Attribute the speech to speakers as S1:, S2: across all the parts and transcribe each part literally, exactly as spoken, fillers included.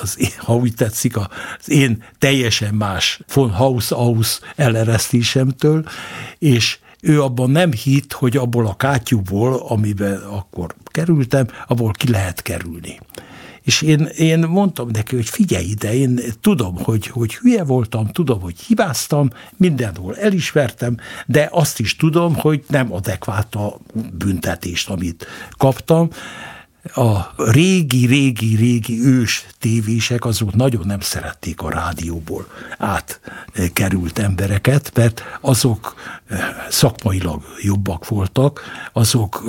S1: az én, ha úgy tetszik, az én teljesen más von Haus-aus eleresztésemtől, és ő abban nem hitt, hogy abból a kátyúból, amiben akkor kerültem, abból ki lehet kerülni. És én, én mondtam neki, hogy figyelj ide, én tudom, hogy, hogy hülye voltam, tudom, hogy hibáztam, mindenhol elismertem, de azt is tudom, hogy nem adekvát a büntetést, amit kaptam. A régi, régi, régi ős tévések azok nagyon nem szerették a rádióból átkerült embereket, mert azok szakmailag jobbak voltak, azok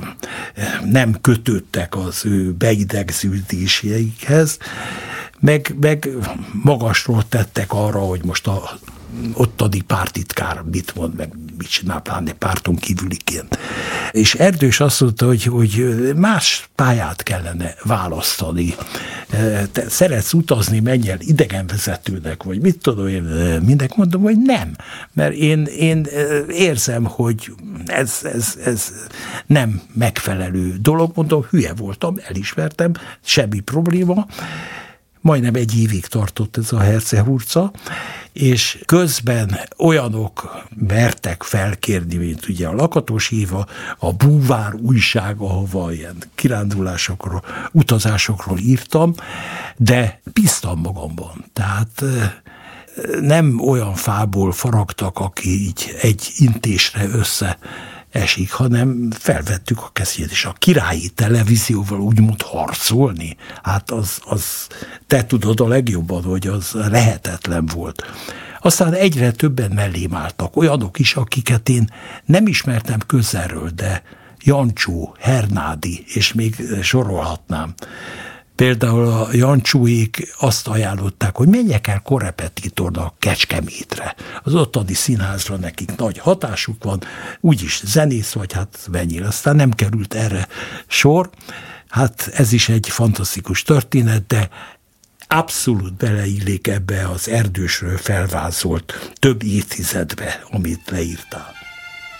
S1: nem kötődtek az ő beidegződéseikhez, meg, meg magasról tettek arra, hogy most a ottani pártitkár mit mond, meg mit csinál, pláne párton kívüliként. És Erdős azt mondta, hogy, hogy más pályát kellene választani. Te szeretsz utazni, menj el idegenvezetőnek, vagy mit tudom én, mindnek mondom, hogy nem. Mert én, én érzem, hogy ez, ez, ez nem megfelelő dolog, mondom, hülye voltam, elismertem, semmi probléma. Majdnem egy évig tartott ez a hercehurca, és közben olyanok mertek felkérni, mint ugye a Lakatos Éva, a Búvár újság, ahova ilyen kirándulásokról, utazásokról írtam, de bíztam magamban. Tehát nem olyan fából faragtak, aki így egy intésre össze esik, hanem felvettük a kesztyűt, és a királyi televízióval úgymond harcolni, hát az, az te tudod a legjobban, hogy az lehetetlen volt. Aztán egyre többen mellém álltak, olyanok is, akiket én nem ismertem közelről, de Jancsó, Hernádi, és még sorolhatnám. Például a Jancsóék azt ajánlották, hogy menjek el korrepetitornak Kecskemétre. Az ottani színházra nekik nagy hatásuk van, úgyis zenész vagy, hát menjél. Aztán nem került erre sor. Hát ez is egy fantasztikus történet, de abszolút beleillik ebbe az Erdősről felvázolt több évtizedbe, amit leírtál.